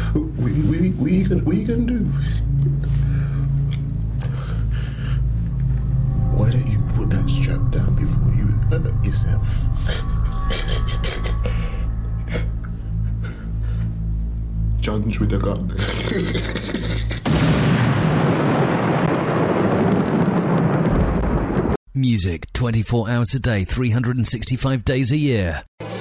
What you gonna do? Why don't you put that strap down before you hurt yourself? John's with a gun. Music 24 hours a day, 365 days a year.